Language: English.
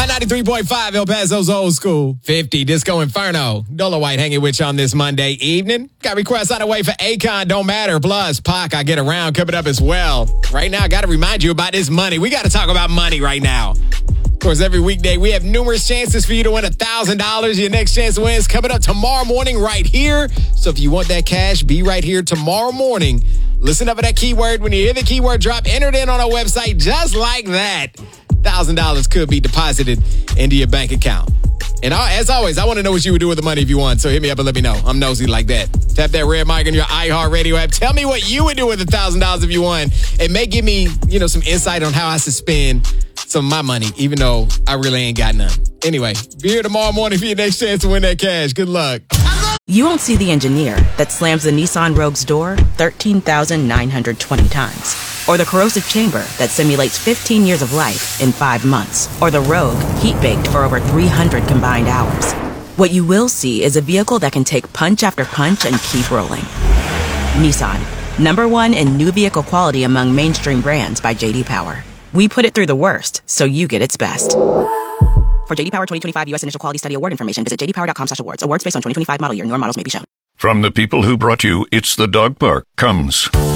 Hot 93.5 El Paso's Old School. 50 Disco Inferno. Dolo White hanging with you on this Monday evening. Got requests on the way for Akon, Don't Matter. Plus, Pac, I Get Around coming up as well. Right now, I got to remind you about this money. We got to talk about money right now. Of course, every weekday, we have numerous chances for you to win $1,000. Your next chance to win is coming up tomorrow morning right here. So if you want that cash, be right here tomorrow morning. Listen up for that keyword. When you hear the keyword drop, enter it in on our website just like that. $1,000 could be deposited into your bank account. And as always, I want to know what you would do with the money if you won. So hit me up and let me know. I'm nosy like that. Tap that red mic on your iHeartRadio app. Tell me what you would do with $1,000 if you won. It may give me, some insight on how I should spend some of my money, even though I really ain't got none. Anyway, be here tomorrow morning for your next chance to win that cash. Good luck. You won't see the engineer that slams the Nissan Rogue's door 13,920 times. Or the corrosive chamber that simulates 15 years of life in 5 months. Or the Rogue heat-baked for over 300 combined hours. What you will see is a vehicle that can take punch after punch and keep rolling. Nissan, #1 in new vehicle quality among mainstream brands by J.D. Power. We put it through the worst, so you get its best. For J.D. Power 2025 U.S. Initial Quality Study Award information, visit jdpower.com/awards. Awards based on 2025 model year. Newer models may be shown. From the people who brought you It's the Dog Park comes